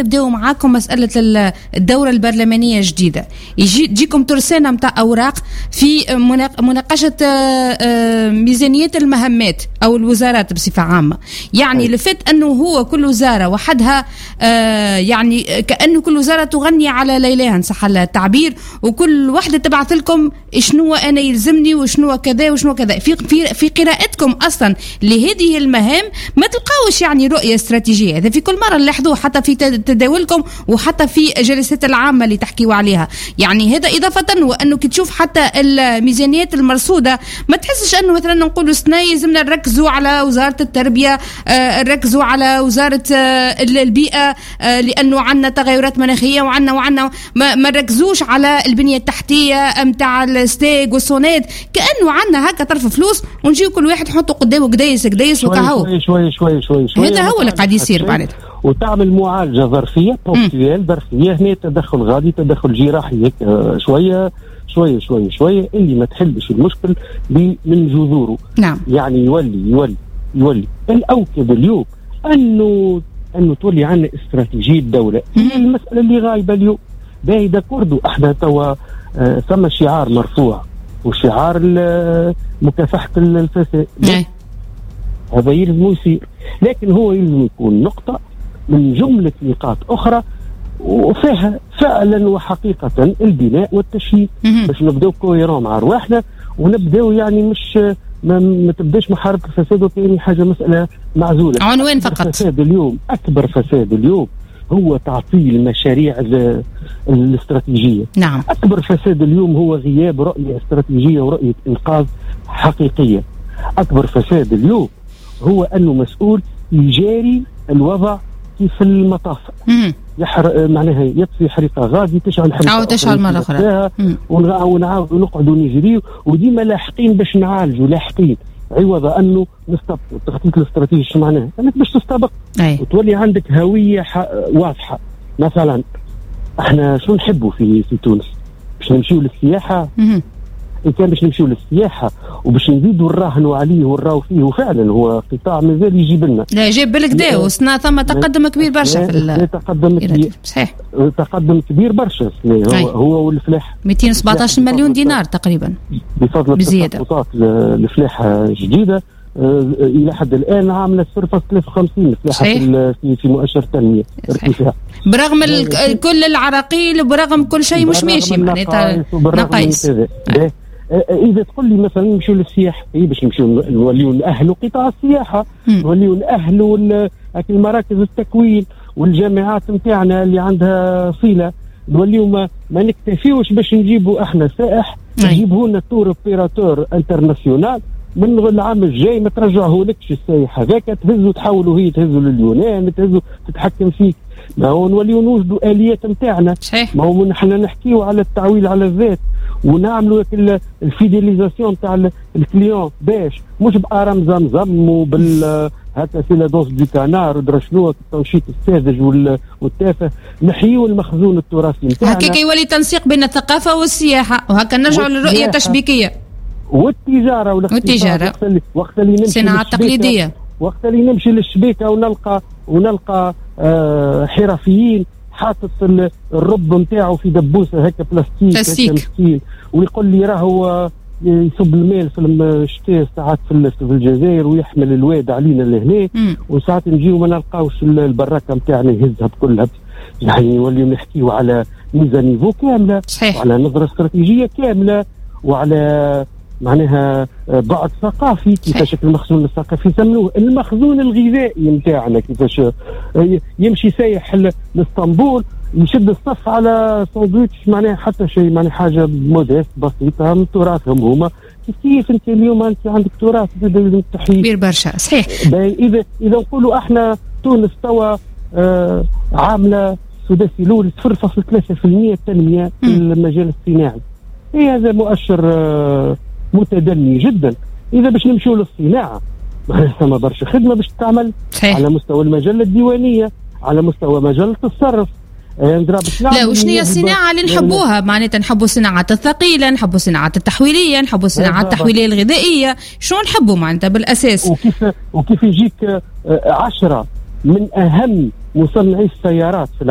نبداو معاكم مسألة الدورة البرلمانية الجديدة، تجيكم ترسانة متاع أوراق في مناقشة ميزانية المهمات أو الوزارات بصفة عامة. يعني لفت أنه هو كل وزارة وحدها، يعني كأنه كل وزارة تغني على ليلها إن صح التعبير، وكل واحدة تبعث لكم شنو أنا يلزمني وشنو كذا وشنو كذا. في قراءتكم أصلا لهذه المهام ما تلقاوش يعني رؤية استراتيجية. هذا في كل مرة نلاحظوه حتى في تداولكم وحتى في جلسات العامة اللي تحكيوا عليها. يعني هذا إضافة، وأنه كي تشوف حتى الميزانيات المرصودة ما تحسش أنه مثلا نقولوا سنة يلزمنا نركزوا على وزارة التربية، نركزوا على وزارة البيئة لأنه عندنا تغيرات مناخية وعندنا ما نركزوش على البنية التحتية متاع الستيج والسونات. كأنه عندنا هكا طرف فلوس ونجي كل واحد يحطه قدامه قديس وكهو. شوي هذا هو اللي قاعد يصير معناتها. وتعمل معالجة ظرفية بونكتويل ظرفية، هنا تدخل غادي تدخل جراحي شوية اللي ما تحلش المشكل من جذوره. نعم. يعني يولي الأوكد اليوم أنه تولي عنا استراتيجية دولة. المسألة اللي غايبة اليوم بايدة كردو. احنا توا ثم شعار مرفوع وشعار مكافحة الفساد. هذا يلزم يصير، لكن هو يلزم يكون نقطة من جملة نقاط أخرى وفيها فعلا وحقيقة البناء والتشييد باش نبداو كويرون مع رواحنا ونبداو يعني مش ما تبداش محاربة الفساد وكأني حاجة مسألة معزولة. عنوان فقط. أكبر فساد اليوم هو تعطيل المشاريع الاستراتيجية. نعم. أكبر فساد اليوم هو غياب رؤية استراتيجية ورؤية إنقاذ حقيقية. أكبر فساد اليوم هو أنه مسؤول يجاري الوضع كيف المطاف، معناها يطفي حريقة غادي تشعل حريقة أو تشعل مرة أخرى ونعاود ونقعدوا نجريوا وديما لاحقين باش نعالجوا لاحقين، عوض أنه نستبقوا. التخطيط الاستراتيجي شو معناه؟ أنك باش تستبق وتولي عندك هوية واضحة. مثلا احنا شو نحبوا في تونس؟ باش نمشيوا للسياحة. إن كان باش نمشيوا للسياحة وباش نزيدوا نراهنوا عليه ونراو فيه، وفعلا هو قطاع مازال يجيب لنا. لا جاب بالكدا وصنا ثم تقدم كبير برشا في تقدم كبير. صحيح. تقدم كبير برشا. هو والفلاح 217 مليون دينار تقريبا بفضل بزيادة الفلاحة جديدة إلى حد الآن عاملة 0.53 فلاحة في مؤشر تنمية ارتفاع، برغم كل العراقيل وبرغم كل شيء مش ماشي معناتها نقايص. إذا تقول لي مثلا نمشيو للسياحة، باش نمشيو نوليو نأهلوا قطاع السياحة، نوليو نأهلوا المراكز التكوين والجامعات نتاعنا اللي عندها صلة، نوليو ما نكتفيوش باش نجيبوا احنا سائح، نجيبوا لنا تور اوبيراتور انترناسيونال من العام الجاي ما ترجعه لكش السائح هذاك، تهزوا تحاولوا هي تهزوا لليونان، تهزوا تتحكم فيك. ما هو نوليو نوجدوا آليات نتاعنا. ما هو نحن نحكيو على التعويل على الذات ونعملوا الفيديليزاسيون تاع الكليون، باش مش بآرام زمزم وبال هكا في لا دوس دي كانار ودرشنوك التنشيط الساذج والتافه. نحيوا المخزون التراثي نتاعنا. هكا يولي تنسيق بين الثقافة والسياحة، وهكا نرجعوا للرؤية التشبيكية والتجارة وقت اللي نمشي الصناعة التقليدية، وقت اللي نمشي للشبيكة ونلقى حرفيين حاطط الرب نتاعو في دبوسة هكا بلاستيك ويقول لي راهو يصب الماء في الشتاء ساعات في الجزائر ويحمل الواد علينا لهنا، وساعات نجيو ما نلقاوش البراكة نتاعنا يهزها بكلها. يعني نوليو نحكيو على ميزانيفو كاملة، وعلى نظرة استراتيجية كاملة، وعلى معناها بعد ثقافي كيفاش المخزون الثقافي يسموه المخزون الغذائي نتاعنا، كيفاش يمشي سايح لاسطنبول يشد الصف على ساندويتش معناها حتى شيء معناها حاجه موديست بسيطه من تراثهم هما. كيف انت اليوم انت عندك تراث لازم تحيي كبير برشا. صحيح. اذا نقولوا احنا تونس توا عامله سداسي الاول 0.3% تنميه في المجال الصناعي. هذا مؤشر متدني جدا. إذا باش نمشيو للصناعة ثم برشا خدمة باش تعمل على مستوى المجلة الديوانية، على مستوى مجلة الصرف. لا وشنو هي الصناعة اللي نحبوها؟ معناتها نحبوا الصناعات الثقيلة، نحبوا الصناعات التحويلية، نحبوا الصناعات التحويلية الغذائية. شو نحبوا معناتها بالأساس؟ وكيف يجيك 10 من أهم مصنعي السيارات في